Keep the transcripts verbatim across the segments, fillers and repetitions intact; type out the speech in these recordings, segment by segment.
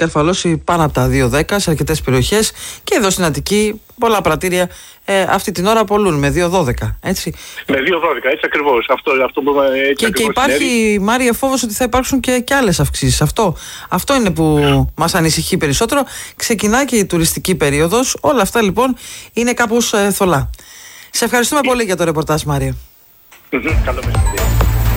καρφαλώσει πάνω από τα δύο δέκα σε αρκετές περιοχές και εδώ στην Αττική πολλά πρατήρια ε, αυτή την ώρα απολούν με δύο δώδεκα. Έτσι. Με δύο δώδεκα, έτσι ακριβώς. Αυτό, αυτό που, έτσι και, ακριβώς και υπάρχει, συνέβη. Μάρια, φόβος ότι θα υπάρξουν και, και άλλες αυξήσεις. Αυτό, αυτό είναι που μας ανησυχεί περισσότερο. Ξεκινά και η τουριστική περίοδος. Όλα αυτά λοιπόν είναι κάπως ε, θολά. Σε ευχαριστούμε πολύ για το ρεπορτάζ, Μάρια. Καλό μεσημέρι.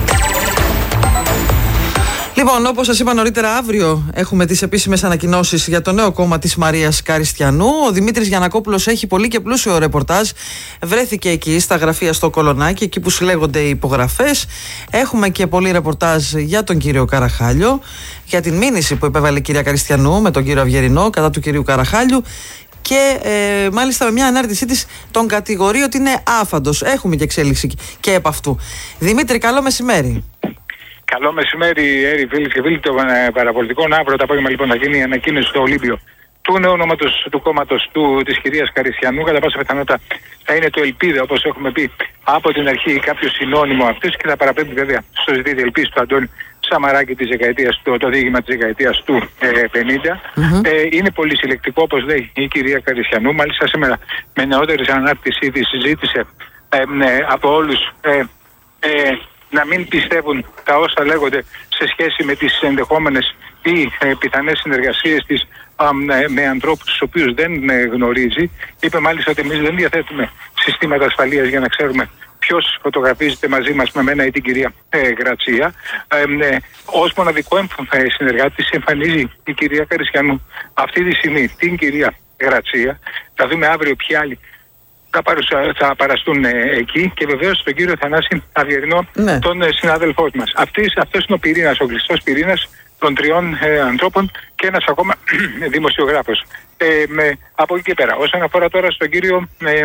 Λοιπόν, όπως σας είπα νωρίτερα, αύριο έχουμε τις επίσημες ανακοινώσεις για το νέο κόμμα της Μαρίας Καριστιανού. Ο Δημήτρης Γιαννακόπουλος έχει πολύ και πλούσιο ρεπορτάζ. Βρέθηκε εκεί στα γραφεία στο Κολονάκι, εκεί που συλλέγονται οι υπογραφές. Έχουμε και πολύ ρεπορτάζ για τον κύριο Καραχάλιο, για την μήνυση που επέβαλε η κυρία Καριστιανού με τον κύριο Αυγερινό κατά του κυρίου Καραχάλιου. Και ε, μάλιστα με μια ανάρτησή της τον κατηγορεί ότι είναι άφαντος. Έχουμε και εξέλιξη και επ' αυτού. Δημήτρη, καλό μεσημέρι. Καλό μεσημέρι, Έρη, φίλοι και φίλοι των ε, παραπολιτικών. Αύριο το απόγευμα λοιπόν θα γίνει η ανακοίνωση στο Ολύμπιο του νέου ονόματος του κόμματος του, της κυρίας Καριστιανού. Κατά πάσα πιθανότητα θα είναι το Ελπίδα, όπως έχουμε πει από την αρχή, κάποιο συνώνυμο αυτής, και θα παραπέμπει βέβαια στο ζητήτη ελπίς του Αντώνη Σαμαράκη της δεκαετίας, το, το διήγημα της δεκαετίας του ε, πενήντα. Mm-hmm. Ε, είναι πολύ συλλεκτικό, όπως λέει η κυρία Καριστιανού. Μάλιστα σήμερα με νεότερη ανάρτησή της συζήτησε ε, ε, από όλους ε, ε, να μην πιστεύουν τα όσα λέγονται σε σχέση με τις ενδεχόμενες ή ε, πιθανές συνεργασίες της ε, με ανθρώπους τους οποίους δεν ε, γνωρίζει. Είπε μάλιστα ότι εμείς δεν διαθέτουμε συστήματα ασφαλείας για να ξέρουμε ποιος φωτογραφίζεται μαζί μας, με μένα ή την κυρία ε, Γρατσία. Ε, ε, ως μοναδικό ε, συνεργάτη εμφανίζει η κυρία Καριστιανού αυτή τη στιγμή την κυρία Γρατσία. Θα δούμε αύριο ποιοι άλλοι θα, παρουσια, θα παραστούν ε, εκεί, και βεβαίως τον κύριο Θανάση Αυγερινό, ναι, τον ε, συνάδελφό μας. Αυτός είναι ο πυρήνας, ο κλειστός πυρήνας των τριών ε, ανθρώπων και ένας ακόμα δημοσιογράφος. Ε, με, από εκεί και πέρα, όσον αφορά τώρα στον κύριο ε,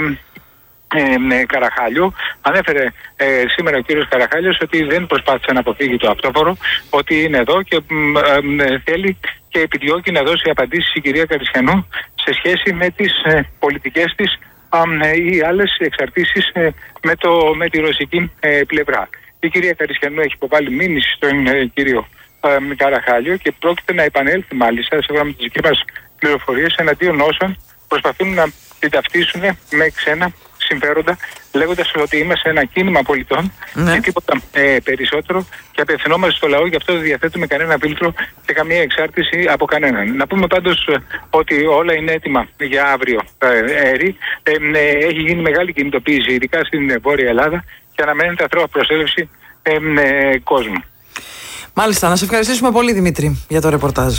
ε, ε, Καραχάλιο, ανέφερε ε, σήμερα ο κύριος Καραχάλιος ότι δεν προσπάθησε να αποφύγει το αυτόφορο, ότι είναι εδώ και ε, ε, θέλει και επιδιώκει να δώσει απαντήσεις η κυρία Καριστιανού σε σχέση με τις ε, πολιτικές της ή άλλες εξαρτήσεις ε, με, το, με τη ρωσική ε, πλευρά. Η κυρία Καριστιανού έχει υποβάλει μήνυση στον ε, κύριο ε, Καραχάλιο και πρόκειται να επανέλθει μάλιστα, σύμφωνα με τις δικές μας πληροφορίες, εναντίον όσων προσπαθούν να την ταυτίσουν με ξένα συμφέροντα, λέγοντας ότι είμαστε ένα κίνημα πολιτών, ναι, και τίποτα ε, περισσότερο, και απευθυνόμαστε στο λαό, γι' αυτό δεν διαθέτουμε κανένα φίλτρο και καμία εξάρτηση από κανέναν. Να πούμε πάντως ε, ότι όλα είναι έτοιμα για αύριο, ε, Έρη. Ε, ε, έχει γίνει μεγάλη κινητοποίηση, ειδικά στην Βόρεια Ελλάδα, και αναμένεται αθρώα προσέλευση ε, ε, κόσμου. Μάλιστα, να σε ευχαριστήσουμε πολύ, Δημήτρη, για το ρεπορτάζ.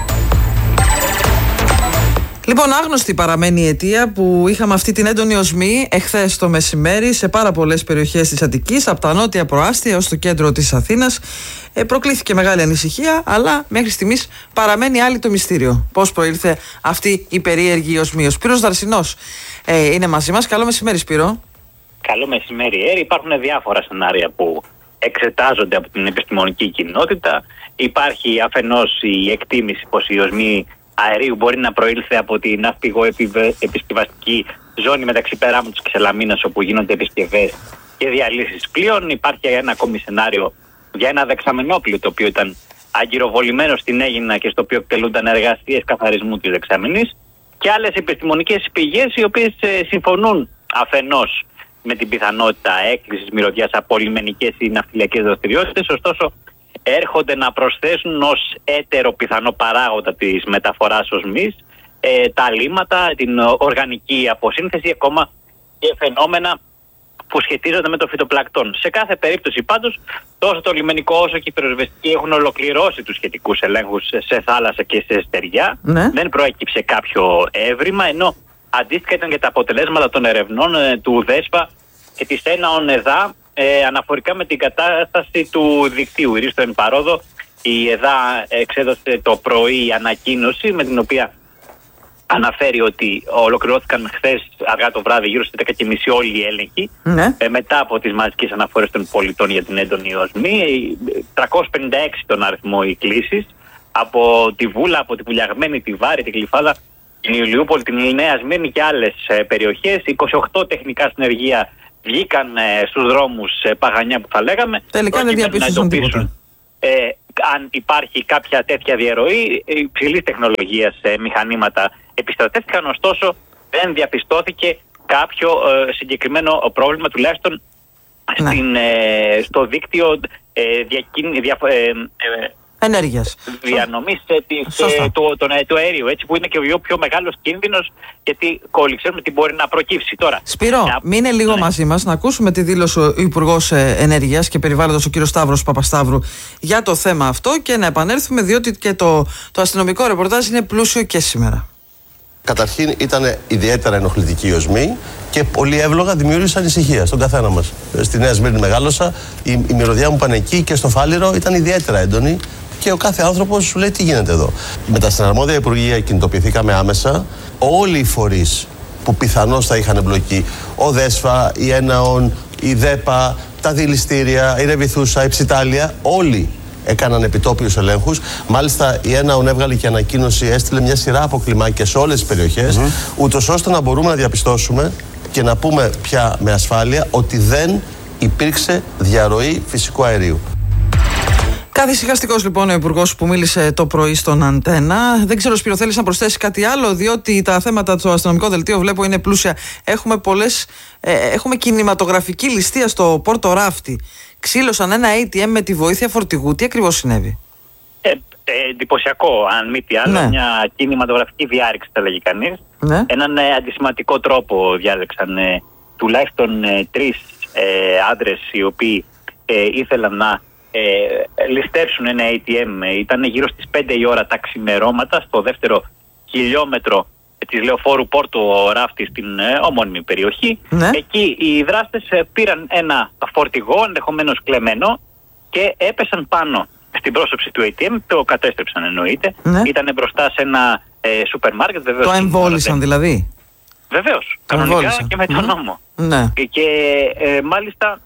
Λοιπόν, άγνωστη παραμένει η αιτία που είχαμε αυτή την έντονη οσμή εχθές το μεσημέρι σε πάρα πολλές περιοχές της Αττικής, από τα νότια προάστια έως το κέντρο της Αθήνας. Ε, προκλήθηκε μεγάλη ανησυχία, αλλά μέχρι στιγμής παραμένει άλλη το μυστήριο. Πώς προήλθε αυτή η περίεργη οσμή. Ο Σπύρος Δαρσινός ε, είναι μαζί μας. Καλό μεσημέρι, Σπύρο. Καλό μεσημέρι. Ε, υπάρχουν διάφορα σενάρια που εξετάζονται από την επιστημονική κοινότητα. Υπάρχει αφενός η εκτίμηση πως η οσμή αερίου μπορεί να προήλθε από την ναυπηγοεπισκευαστική ζώνη μεταξύ Περάμου και Σελαμίνας, όπου γίνονται επισκευές και διαλύσεις πλοίων. Υπάρχει ένα ακόμη σενάριο για ένα δεξαμενόπλοιο, το οποίο ήταν αγκυροβολημένο στην Αίγινα και στο οποίο εκτελούνταν εργασίες καθαρισμού της δεξαμενής, και άλλες επιστημονικές πηγές οι οποίες ε, συμφωνούν αφενός με την πιθανότητα έκκλησης μυρωδιάς από λιμενικές ή ναυτιλιακές δραστηριότητες, ωστόσο έρχονται να προσθέσουν ως έτερο πιθανό παράγοντα της μεταφοράς οσμής ε, τα αλήματα, την οργανική αποσύνθεση, ακόμα και φαινόμενα που σχετίζονται με το φυτοπλακτόν. Σε κάθε περίπτωση πάντως, τόσο το λιμενικό όσο και οι πυροσβεστικοί έχουν ολοκληρώσει τους σχετικούς ελέγχους σε θάλασσα και σε στεριά. Ναι. Δεν προέκυψε κάποιο έβριμα, ενώ αντίστοιχα ήταν και τα αποτελέσματα των ερευνών ε, του ΔΕΣΠΑ και της ΕΝΑ ΕΔΑ ε, αναφορικά με την κατάσταση του δικτύου. Η Ρίστο εν παρόδο, η ΕΔΑ εξέδωσε το πρωί ανακοίνωση με την οποία αναφέρει ότι ολοκληρώθηκαν χθες αργά το βράδυ, γύρω στις δέκα και μισή, όλοι οι έλεγχοι. Ναι. Ε, μετά από τις μαζικές αναφορές των πολιτών για την έντονη οσμή. τριακόσιες πενήντα έξι τον αριθμό οι κλήσεις από τη Βούλα, από τη Βουλιαγμένη, τη Βάρη, την Κλειφάδα, την Ηλιούπολη, την Νέα Σμύρνη και άλλες ε, περιοχές. είκοσι οκτώ τεχνικά συνεργεία βγήκαν ε, στους δρόμους ε, παγανιά που θα λέγαμε. Τελικά δεν διαπίστωσαν τίποτα. ε, αν υπάρχει κάποια τέτοια διαρροή υψηλής τεχνολογίας ε, μηχανήματα επιστρατεύτηκαν, ωστόσο δεν διαπιστώθηκε κάποιο ε, συγκεκριμένο πρόβλημα, τουλάχιστον ναι. στην, ε, στο δίκτυο ε, διακίνη, δια, ε, ε, ενέργειας. Διανομής ε, του, του, του αερίου, έτσι, που είναι και ο πιο μεγάλος κίνδυνος, γιατί όλοι ξέρουμε τι μπορεί να προκύψει τώρα. Σπύρο, να... μείνε λίγο ναι. μαζί μας να ακούσουμε τη δήλωση ο Υπουργός Ενέργειας και Περιβάλλοντος, ο κύριος Σταύρος Παπασταύρου, για το θέμα αυτό και να επανέλθουμε, διότι και το, το αστυνομικό ρεπορτάζ είναι πλούσιο και σήμερα. Καταρχήν ήταν ιδιαίτερα ενοχλητική η οσμή και πολύ εύλογα δημιούργησε ανησυχία στον καθένα μας. Στη Νέα Σμύρνη μεγάλωσα, η, η μυρωδιά μου πανεκκή και στο Φάληρο ήταν ιδιαίτερα έντονη και ο κάθε άνθρωπος σου λέει τι γίνεται εδώ. Με τα συναρμόδια Υπουργεία κινητοποιηθήκαμε άμεσα. Όλοι οι φορείς που πιθανώς θα είχαν εμπλοκή, ο ΔΕΣΦΑ, η ΕΝΑΟΝ, η ΔΕΠΑ, τα δηληστήρια, η Ρεβιθούσα, η Ψιτάλια, όλοι έκαναν επιτόπιους ελέγχους. Μάλιστα η ΕΝΑΟΝ έβγαλε και ανακοίνωση, έστειλε μια σειρά από κλιμάκια σε όλες τις περιοχές, mm-hmm. ούτως ώστε να μπορούμε να διαπιστώσουμε και να πούμε πια με ασφάλεια ότι δεν υπήρξε διαρροή φυσικού αερίου. Καθησυχαστικός λοιπόν ο Υπουργός που μίλησε το πρωί στον Αντένα. Δεν ξέρω, Σπύρο, θέλεις να προσθέσεις κάτι άλλο, διότι τα θέματα του αστυνομικού δελτίου βλέπω είναι πλούσια. Έχουμε πολλές, ε, έχουμε κινηματογραφική ληστεία στο Πόρτο Ράφτη. Ξύλωσαν ένα έι τι εμ με τη βοήθεια φορτηγού. Τι ακριβώς συνέβη? Ε, ε, εντυπωσιακό, αν μη τι άλλο, ναι. Μια κινηματογραφική διάρρηξη, θα λέγει κανείς. Ναι. Έναν ε, αντισηματικό τρόπο διάλεξαν ε, τουλάχιστον ε, τρεις ε, άντρες οι οποίοι ε, ήθελαν να ε, ληστεύσουν ένα έι τι εμ. Ήταν γύρω στις πέντε η ώρα τα ξημερώματα, στο δεύτερο χιλιόμετρο της λεωφόρου Πόρτο Ράφτη στην ε, ομώνυμη περιοχή. Ναι. Εκεί οι δράστες ε, πήραν ένα φορτηγό, ενδεχομένως κλεμμένο, και έπεσαν πάνω στην πρόσωψη του έι τι εμ, το κατέστρεψαν εννοείται. Ναι. Ήταν μπροστά σε ένα ε, σούπερ μάρκετ. Βεβαίως, το εμβόλησαν δηλαδή. Βεβαίως, κανονικά εμβόλησαν. Και με τον νόμο. Ναι. Και, και ε, μάλιστα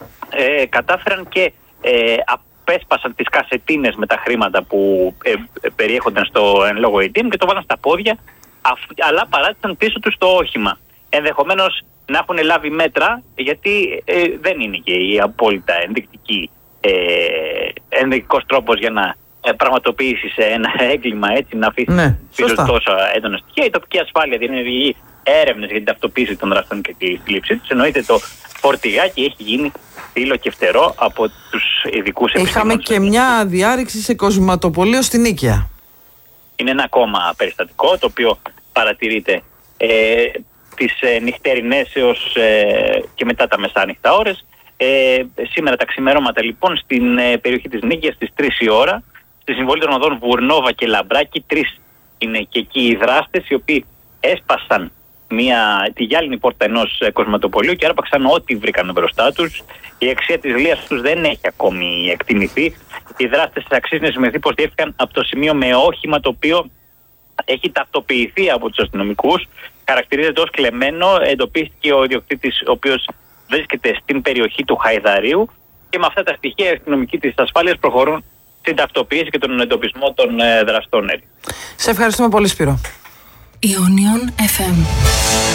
ε, κατάφεραν και ε, απέσπασαν τις κασετίνες με τα χρήματα που ε, ε, περιέχονταν στο εν λόγω έι τι εμ και το βάλαν στα πόδια, αφ, αλλά παράτησαν πίσω τους το όχημα. Ενδεχομένως να έχουν λάβει μέτρα, γιατί ε, δεν είναι και η απόλυτα ενδεικτική ε, ενδεικτικός τρόπος για να ε, πραγματοποιήσεις ένα έγκλημα, έτσι, να αφήσεις ναι, πίσω τόσο έντονα στοιχεία. Η τοπική ασφάλεια διενεργεί έρευνες για την ταυτοποίηση των δραστών και τη σύλληψή τους. Εννοείται το φορτηγάκι έχει γίνει φύλλο και φτερό από τους ειδικούς επιστήμονες. Είχαμε και μια διάρρηξη σε κοσματοπωλείο στην Νίκαια. Είναι ένα ακόμα περιστατικό το οποίο παρατηρείται ε, τις ε, νυχτερινές έως ε, και μετά τα μεσάνυχτα ώρες. Ε, σήμερα τα ξημερώματα λοιπόν στην ε, περιοχή της Νίκαιας στις τρεις η ώρα, στη συμβολή των οδών Βουρνόβα και Λαμπράκη, τρεις είναι και εκεί οι δράστες οι οποίοι έσπασαν μια, τη γυάλινη πόρτα ενός ε, κοσματοπωλείου και άρπαξαν ό,τι βρήκαν μπροστά τους. Η αξία της λίας τους δεν έχει ακόμη εκτιμηθεί. Οι δράστες της αξίας να σημειωθεί πως διέφυγαν από το σημείο με όχημα το οποίο έχει ταυτοποιηθεί από τους αστυνομικούς. Χαρακτηρίζεται ως κλεμμένο. Εντοπίστηκε ο ιδιοκτήτης, ο οποίος βρίσκεται στην περιοχή του Χαϊδαρίου, και με αυτά τα στοιχεία οι αστυνομικοί της ασφάλειας προχωρούν στην ταυτοποίηση και τον εντοπισμό των ε, δραστών. Σε ευχαριστούμε πολύ, Σπύρο. Ionion εφ εμ.